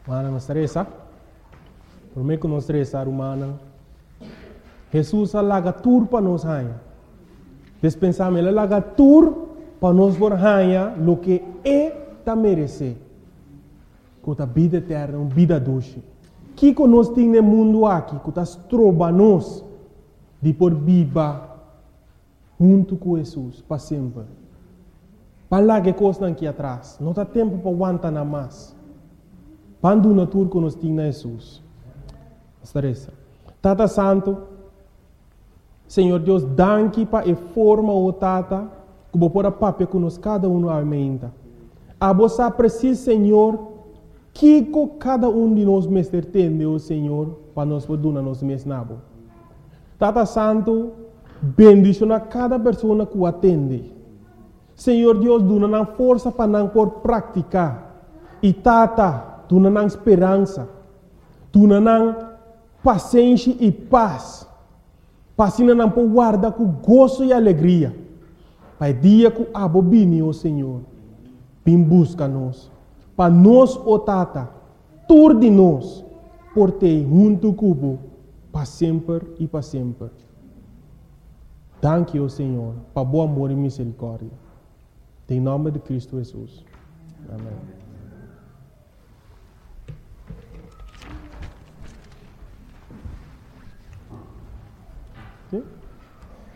Mana nos stressa. Por mim que nos stressa humana. Jesus alaga tur para nos hanha. Despensamos ele alaga tur para nos por hanha lo que ta merece. Com a vida eterna, uma vida doce. Que nós temos no mundo aqui, que nós trobamos de por viva junto com Jesus para sempre. Para lá que coisa aqui atrás, não há tempo para aguentar nada mais. Quando na tour que nós temos Jesus. Estarece. Tata Santo, Senhor Deus, danke para a forma o Tata, que vou pôr a papel que nós cada um aumenta. A você precisa, Senhor, que cada um de nós mestre tem, o Senhor, para nós poder nos mesnabo. Tata Santo, bendiciona cada pessoa que o atende. Senhor Deus, dona força para não por praticar. E Tata, dona esperança. Dona paciência e paz. Passina não por guardar com gozo e alegria. Pai dia que abobine, o Senhor, vem busca nós. Para nós, o Tata, tur de nós, por ter junto cubo, para sempre e para sempre. Danke, o Senhor, para bom amor e misericórdia. Em nome de Cristo Jesus. Amém. Okay?